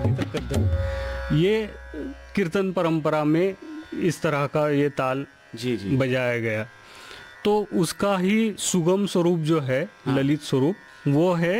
ये कीर्तन परंपरा में इस तरह का ये ताल जी जी बजाया गया। तो उसका ही सुगम स्वरूप जो है, ललित स्वरूप, वो है